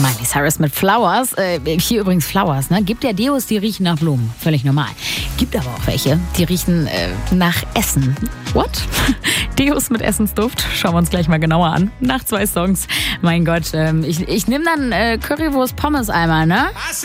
Miley Cyrus mit Flowers. Hier übrigens Flowers, ne? Gibt ja Deos, die riechen nach Blumen. Völlig normal. Gibt aber auch welche, die riechen nach Essen. What? Deos mit Essensduft? Schauen wir uns gleich mal genauer an. Nach 2 Songs. Mein Gott, ich nehme dann Currywurst Pommes einmal, ne?